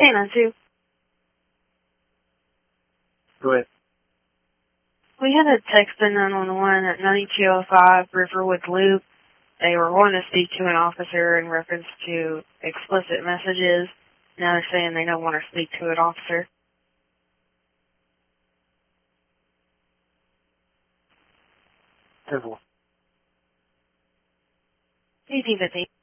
K92. Go ahead. We had a text in 911 at 9205 Riverwood Loop. They were wanting to speak to an officer in reference to explicit messages. Now they're saying they don't want to speak to an officer. 10-4. 1850.